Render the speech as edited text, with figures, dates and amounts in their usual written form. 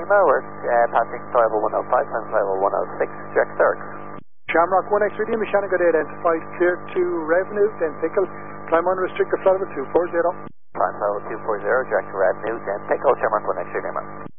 Lima, we're passing flight level 105, time flight level 106, direct third. Shamrock 1 X-ray Lima, Shannon good identified, clear to revenue, then Pickle, climb unrestricted flight level 240. Climb level 240, direct to revenue, then Pickle, Shamrock 1 X-ray Lima.